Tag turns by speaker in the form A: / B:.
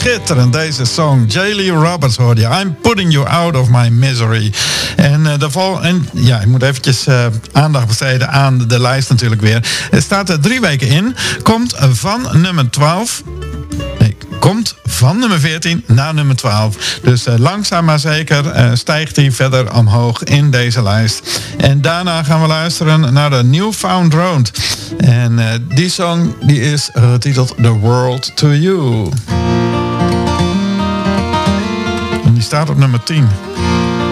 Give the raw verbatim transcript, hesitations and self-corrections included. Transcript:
A: schitterend deze song. J. Lee Roberts hoorde je. I'm putting you out of my misery. En, uh, de vol en ja, ik moet eventjes uh, aandacht besteden aan de lijst natuurlijk weer. Het staat er drie weken in. Komt van nummer twaalf... Nee, komt van nummer veertien naar nummer twaalf. Dus uh, langzaam maar zeker uh, stijgt hij verder omhoog in deze lijst. En daarna gaan we luisteren naar de Newfound Road. En uh, die song die is getiteld The World to You. En die staat op nummer tien.